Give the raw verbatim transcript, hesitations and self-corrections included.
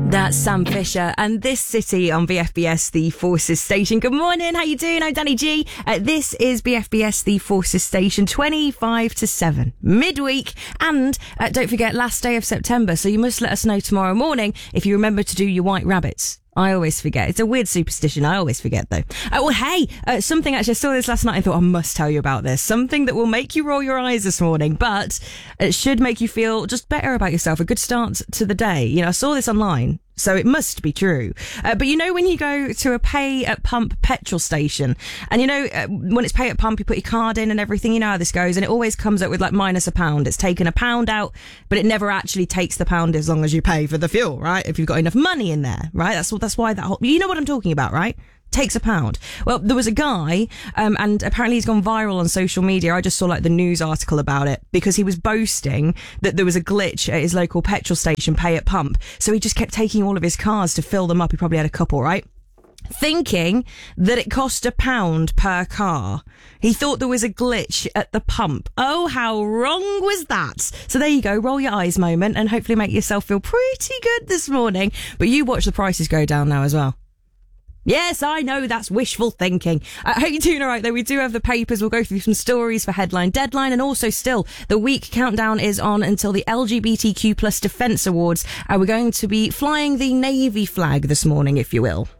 That's Sam Fisher and This City on B F B S The Forces Station. Good morning, how you doing? I'm Danny G. Uh, this is B F B S The Forces Station, twenty-five to seven, midweek. And uh, don't forget, last day of September, so you must let us know tomorrow morning if you remember to do your white rabbits. I always forget. It's a weird superstition. I always forget, though. Uh, well, hey, uh, something actually, I saw this last night and thought I must tell you about this. Something that will make you roll your eyes this morning, but it should make you feel just better about yourself. A good start to the day. You know, I saw this online, so it must be true. Uh, but you know, when you go to a pay at pump petrol station, and you know, uh, when it's pay at pump, you put your card in and everything, you know how this goes, and it always comes up with like minus a pound. It's taken a pound out, but it never actually takes the pound as long as you pay for the fuel, right? If you've got enough money in there, right? That's what, that's why that whole, you know what I'm talking about, right? Takes a pound. Well, there was a guy, um, and apparently he's gone viral on social media. I just saw like the news article about it because he was boasting that there was a glitch at his local petrol station, pay at pump. So he just kept taking all of his cars to fill them up. He probably had a couple, right? Thinking that it cost a pound per car. He thought there was a glitch at the pump. Oh, how wrong was that? So there you go, roll your eyes moment and hopefully make yourself feel pretty good this morning. But you watch the prices go down now as well. Yes, I know, that's wishful thinking. I hope you're doing all right, though. We do have the papers. We'll go through some stories for Headline Deadline. And also still, the week countdown is on until the L G B T Q plus Defence Awards. Uh, we're going to be flying the Navy flag this morning, if you will.